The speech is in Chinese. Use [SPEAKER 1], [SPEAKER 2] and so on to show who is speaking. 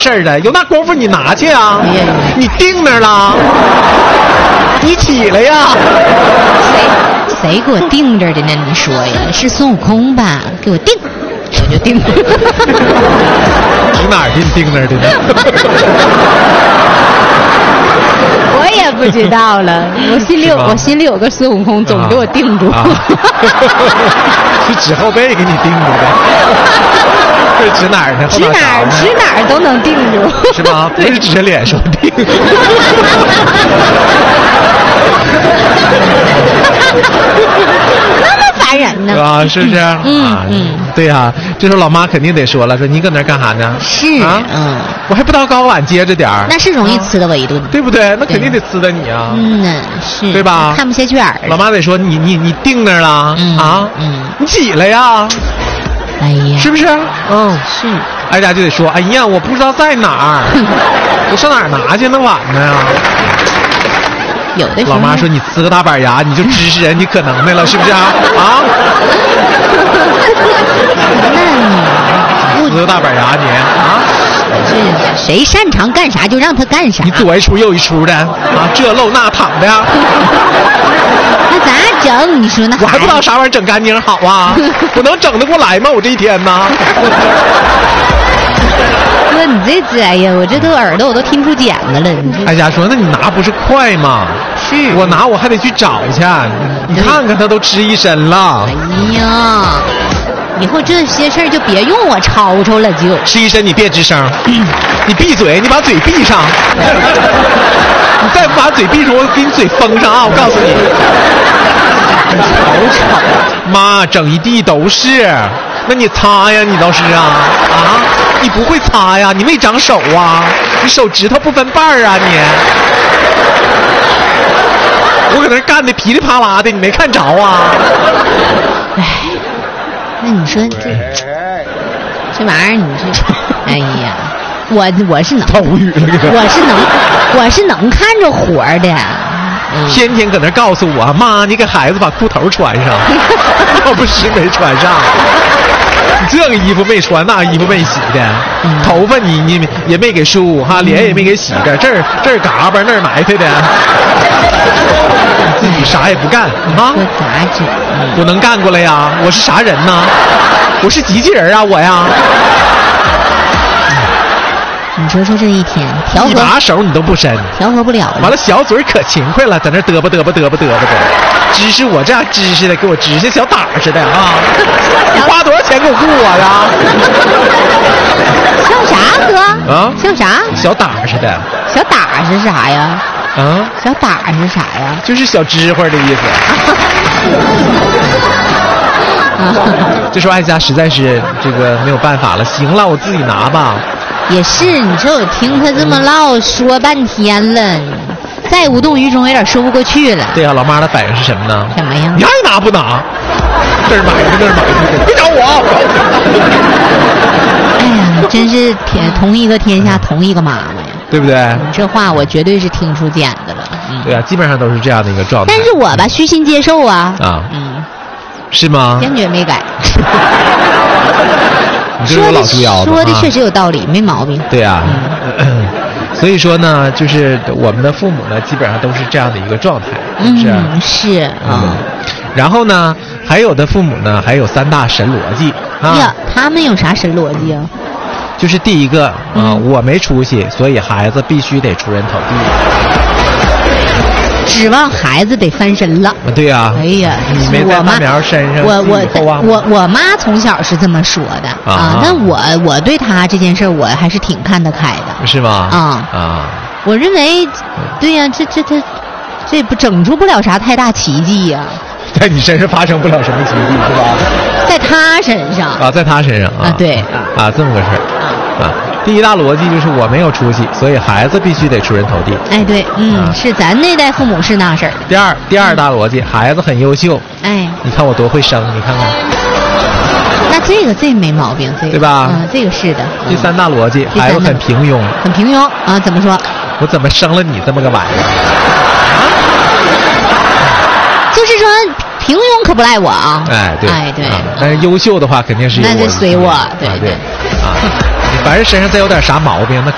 [SPEAKER 1] 事儿的，有那功夫你拿去啊！你定那儿了，你起来呀！
[SPEAKER 2] 谁给我定着的呢？你说呀，是孙悟空吧？给我定，我就定。
[SPEAKER 1] 指哪儿给你定那儿的呢？
[SPEAKER 2] 我也不知道了，我心里有个孙悟空，总给我定住。
[SPEAKER 1] 是指后背给你定住的，这是指哪儿呢？
[SPEAKER 2] 指哪儿都能定住，
[SPEAKER 1] 是吗？不是指着脸说定。
[SPEAKER 2] 那么烦人呢？
[SPEAKER 1] 啊，是不是？对呀，这时候老妈肯定得说了，说你搁那干啥呢？
[SPEAKER 2] 是啊，
[SPEAKER 1] 我还不到高碗接着点儿，
[SPEAKER 2] 那是容易呲的我一顿，
[SPEAKER 1] 对不对？那肯定得呲的你啊，
[SPEAKER 2] 是，
[SPEAKER 1] 对吧？
[SPEAKER 2] 看不下去眼儿。
[SPEAKER 1] 老妈得说你定那儿了你起来呀！
[SPEAKER 2] 哎呀，
[SPEAKER 1] 是不是？
[SPEAKER 2] 是。
[SPEAKER 1] 哀家就得说，哎呀，我不知道在哪儿，我上哪儿拿去那碗呢呀？
[SPEAKER 2] 有的时候
[SPEAKER 1] 老妈说你呲个大板牙，你就指使人，你可能的了，是不是啊？那你呲个大板牙你
[SPEAKER 2] 是谁擅长干啥就让他干啥，
[SPEAKER 1] 你左一出右一出的这漏那淌的呀。
[SPEAKER 2] 那咋整？你说那
[SPEAKER 1] 我还不知道啥玩意儿整干净好啊？我能整得过来吗？我这一天呢？
[SPEAKER 2] 哥，你这哎呀，我这都耳朵我都听出茧子了。
[SPEAKER 1] 哀家说，那你拿不是快吗？
[SPEAKER 2] 是
[SPEAKER 1] 我拿我还得去找去，你看看他都吃一身了。
[SPEAKER 2] 哎呀，以后这些事儿就别用我吵吵了，就
[SPEAKER 1] 吃一身你别吱声，你闭嘴，你把嘴闭上。你再不把嘴闭上，我给你嘴封上啊！我告诉你，吵，妈，整一地都是。那你擦呀，你倒是你不会擦呀？你没长手啊？你手指头不分瓣儿啊你？我搁那干的噼里啪啦的，你没看着啊？
[SPEAKER 2] 哎，那你说这玩意儿，你这，哎呀，我是能
[SPEAKER 1] 偷语了，
[SPEAKER 2] 我是能看着活的。
[SPEAKER 1] 天天搁那告诉我，妈，你给孩子把裤头穿上，要不是没穿上，这个衣服没穿，那衣服没洗的，头发你也没给梳脸也没给洗的，这儿嘎巴那儿埋汰的，自己啥也不干
[SPEAKER 2] 我咋整？
[SPEAKER 1] 我能干过来呀？我是啥人呢？我是机器人啊，我呀。
[SPEAKER 2] 你说这一天调和
[SPEAKER 1] 一把手你都不伸，
[SPEAKER 2] 调和不了。
[SPEAKER 1] 完了，小嘴可勤快了，在那嘚啵嘚啵嘚啵嘚啵的，支持我这样支持的，给我支下小打似的啊！你花多少钱给我雇我呀？
[SPEAKER 2] 像啥哥？像啥？
[SPEAKER 1] 小打似的。
[SPEAKER 2] 小打是啥呀？小打是啥呀？
[SPEAKER 1] 就是小知会的意思。这时候哀家实在是这个没有办法了，行了，我自己拿吧。
[SPEAKER 2] 也是，你说我听他这么唠说半天了，再无动于衷，有点说不过去了。
[SPEAKER 1] 对呀，老妈的反应是什么呢？
[SPEAKER 2] 什么呀？
[SPEAKER 1] 你爱拿不拿？这儿买的那儿买的，别找我！
[SPEAKER 2] 哎呀，真是同一个天下同一个妈妈呀，
[SPEAKER 1] 对不对？
[SPEAKER 2] 你这话我绝对是听出茧子了。
[SPEAKER 1] 对啊，基本上都是这样的一个状态。
[SPEAKER 2] 但是我吧，虚心接受啊。
[SPEAKER 1] 是吗？
[SPEAKER 2] 坚决没改。
[SPEAKER 1] 你这是我老猪腰子
[SPEAKER 2] 说的确实有道理，没毛病。
[SPEAKER 1] 对呀，所以说呢，就是我们的父母呢，基本上都是这样的一个状态，
[SPEAKER 2] 是啊。
[SPEAKER 1] 然后呢，还有的父母呢，还有3大神逻辑
[SPEAKER 2] 呀，他们有啥神逻辑啊？
[SPEAKER 1] 就是第一个我没出息，所以孩子必须得出人头地。
[SPEAKER 2] 指望孩子得翻身了。
[SPEAKER 1] 对呀。
[SPEAKER 2] 哎呀，
[SPEAKER 1] 你没在大苗身上，
[SPEAKER 2] 我妈从小是这么说的但我对她这件事我还是挺看得开的。
[SPEAKER 1] 是吗？
[SPEAKER 2] 我认为，对呀，这不整出不了啥太大奇迹呀。
[SPEAKER 1] 在你身上发生不了什么奇迹，是吧？
[SPEAKER 2] 在她身上
[SPEAKER 1] 在她身上
[SPEAKER 2] 对
[SPEAKER 1] 这么个事儿第一大逻辑就是我没有出息，所以孩子必须得出人头地。
[SPEAKER 2] 哎，对，是咱那代父母是那事儿。
[SPEAKER 1] 第二大逻辑，孩子很优秀。
[SPEAKER 2] 哎，
[SPEAKER 1] 你看我多会生，你看看。
[SPEAKER 2] 那这没毛病，
[SPEAKER 1] 对吧？
[SPEAKER 2] 这个是的。
[SPEAKER 1] 第3大逻辑，孩子很平庸。
[SPEAKER 2] 很平庸怎么说？
[SPEAKER 1] 我怎么生了你这么个玩意儿？
[SPEAKER 2] 就是说平庸可不赖我啊。
[SPEAKER 1] 对。但是优秀的话肯定是有我。
[SPEAKER 2] 那就随我，对。
[SPEAKER 1] 你凡是身上再有点啥毛病，那